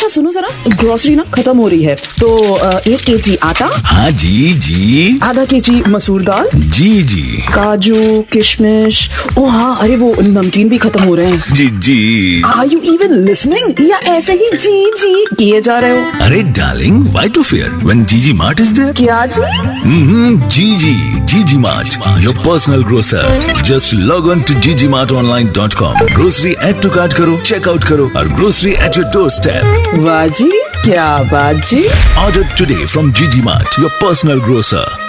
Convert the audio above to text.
अच्छा सुनो जरा, ग्रोसरी ना खत्म हो रही है तो 1 kg आटा। हाँ जी। आधा kg मसूर दाल। जी। काजू किशमिश। ओ हाँ, अरे वो नमकीन भी खत्म हो रहे हैं। जी। आर यू इवन लिसनिंग या ऐसे ही जी किए जा रहे हो? अरे darling, why to fear when जीजी मार्ट इज देयर? क्या जी? जीजी mart, your personal grocer. Just log on to ggmartonline.com। Grocery add to cart करो, चेकआउट करो और grocery at your door step. वाह जी, क्या बात जी। Order today from Gigi Mart, your personal grocer.